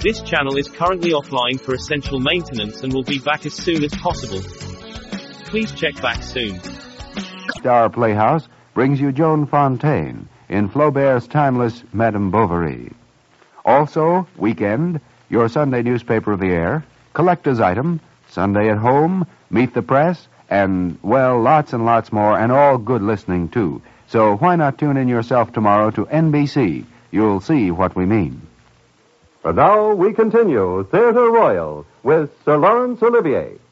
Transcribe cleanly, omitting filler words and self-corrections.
This channel is currently offline for essential maintenance and will be back as soon as possible. Please check back soon. Star Playhouse brings you Joan Fontaine in Flaubert's timeless Madame Bovary. Also, Weekend, your Sunday newspaper of the air, Collector's Item, Sunday at Home, Meet the Press, and, well, lots and lots more, and all good listening, too. So why not tune in yourself tomorrow to NBC? You'll see what we mean. And now we continue Theatre Royal with Sir Laurence Olivier.